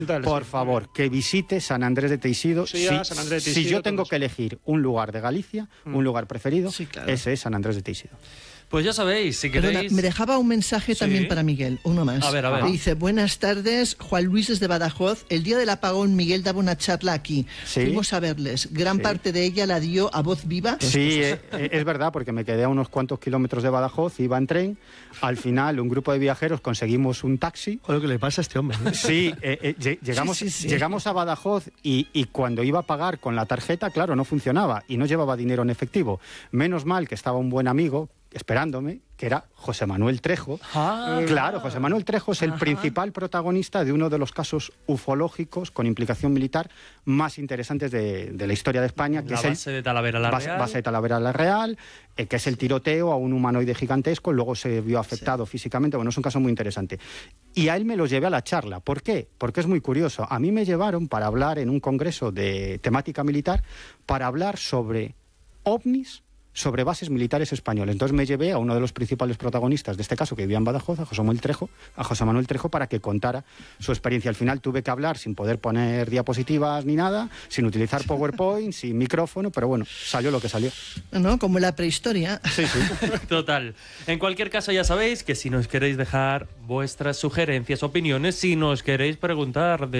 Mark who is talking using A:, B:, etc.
A: por favor, que visite San Andrés de Teixido.
B: Sí, San Andrés de Teixido,
A: si yo tengo que elegir un lugar de Galicia, un lugar preferido,
C: Sí, claro.
A: ese es San Andrés de Teixido.
D: Pues ya sabéis, si
C: Perdona,
D: queréis...
C: me dejaba un mensaje
D: Sí.
C: también para Miguel, uno más.
D: A ver, a ver.
C: Dice, buenas tardes, Juan Luis desde Badajoz. El día del apagón Miguel daba una charla aquí.
A: Sí.
C: Fuimos a verles. Gran
A: Sí.
C: parte de ella la dio a voz viva.
A: Sí, es verdad, porque me quedé a unos cuantos kilómetros de Badajoz, iba en tren. Al final, un grupo de viajeros conseguimos un taxi.
B: O lo que le pasa a este hombre.
A: Sí, llegamos,
C: Sí.
A: llegamos a Badajoz y cuando iba a pagar con la tarjeta, claro, no funcionaba y no llevaba dinero en efectivo. Menos mal que estaba un buen amigo esperándome, que era José Manuel Trejo. Claro, José Manuel Trejo es el principal protagonista de uno de los casos ufológicos con implicación militar más interesantes de la historia de España, que
D: La
A: es el
D: base de Talavera la Real.
A: base de Talavera la Real, que es el tiroteo a un humanoide gigantesco, luego se vio afectado físicamente. Bueno, es un caso muy interesante. Y a él me lo llevé a la charla. ¿Por qué? Porque es muy curioso. A mí me llevaron para hablar en un congreso de temática militar, para hablar sobre ovnis, sobre bases militares españoles. Entonces me llevé a uno de los principales protagonistas de este caso, que vivía en Badajoz, a José Manuel Trejo, para que contara su experiencia. Al final tuve que hablar sin poder poner diapositivas ni nada, sin utilizar PowerPoint, sin micrófono, pero bueno, salió lo que salió.
C: ¿No? Como en la prehistoria.
A: Sí, sí.
D: Total. En cualquier caso, ya sabéis que si nos queréis dejar vuestras sugerencias, opiniones, si nos queréis preguntar de